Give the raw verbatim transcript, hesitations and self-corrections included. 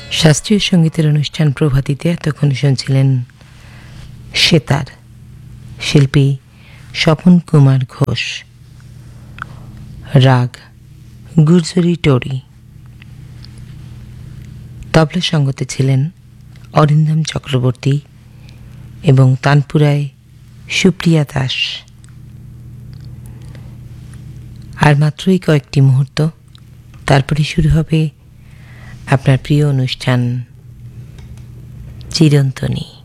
শাস্ত্রীয় সঙ্গীতের অনুষ্ঠান প্রভাতীতে এতক্ষণ শুনছিলেন সেতার, শিল্পী স্বপন কুমার ঘোষ, রাগ গুর্জরি টোরি, তবলা সঙ্গতে ছিলেন অরিন্দম চক্রবর্তী এবং তানপুরায় সুপ্রিয়া দাস। আর মাত্রই কয়েকটি মুহূর্ত, তারপরে শুরু হবে আপনার প্রিয় অনুষ্ঠান চিরন্তনী।